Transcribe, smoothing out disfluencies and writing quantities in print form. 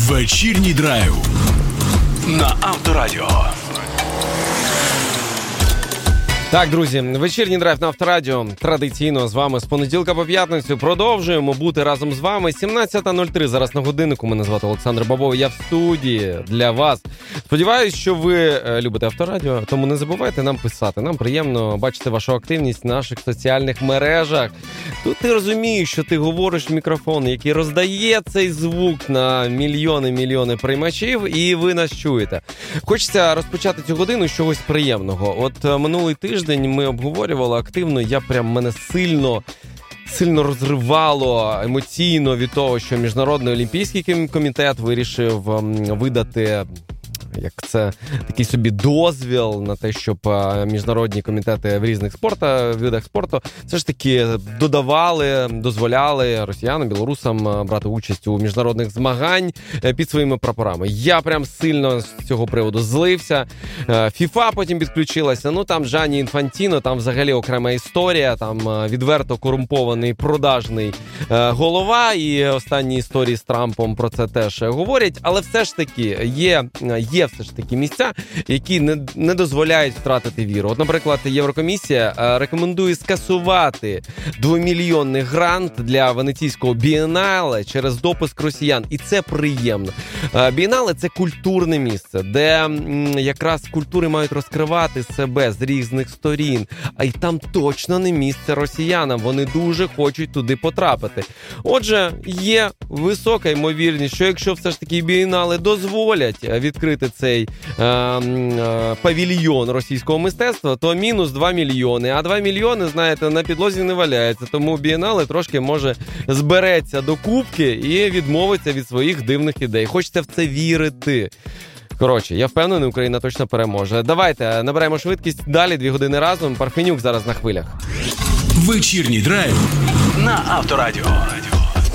Вечірній драйв на Авторадіо. Так, друзі, вечірній драйв на Авторадіо. Традиційно з вами з понеділка по п'ятницю. Продовжуємо бути разом з вами. 17:03 зараз на годиннику. Мене звати Олександр Бабов. Я в студії для вас. Сподіваюсь, що ви любите Авторадіо, тому не забувайте нам писати. Нам приємно бачити вашу активність в наших соціальних мережах. Тут ти розумієш, що ти говориш в мікрофон, який роздає цей звук на мільйони приймачів, і ви нас чуєте. Хочеться розпочати цю годину з чогось приємного. От минулий тиждень ми обговорювали активно, мене сильно розривало емоційно від того, що Міжнародний олімпійський комітет вирішив видати, як це, такий собі дозвіл на те, щоб міжнародні комітети в різних видах спорту все ж таки дозволяли росіянам, білорусам брати участь у міжнародних змагань під своїми прапорами. Я прям сильно з цього приводу злився. ФІФА потім підключилася. Ну, там Джанні Інфантіно, там взагалі окрема історія, там відверто корумпований, продажний голова, і останні історії з Трампом про це теж говорять. Але все ж таки є все ж таки місця, які не дозволяють втратити віру. От, наприклад, Єврокомісія рекомендує скасувати 2-мільйонний грант для Венеційського бієнале через допуск росіян. І це приємно. Бієнале – це культурне місце, де якраз культури мають розкривати себе з різних сторін. А й там точно не місце росіянам. Вони дуже хочуть туди потрапити. Отже, є висока ймовірність, що якщо все ж таки бієнале дозволять відкрити цей павільйон російського мистецтва, то мінус 2 мільйони. А 2 мільйони, знаєте, на підлозі не валяється. Тому бієнале трошки, може, збереться до кубки і відмовиться від своїх дивних ідей. Хочеться в це вірити. Коротше, я впевнений, Україна точно переможе. Давайте набираємо швидкість. Далі 2 години разом. Парфенюк зараз на хвилях. Вечірній драйв на Авторадіо.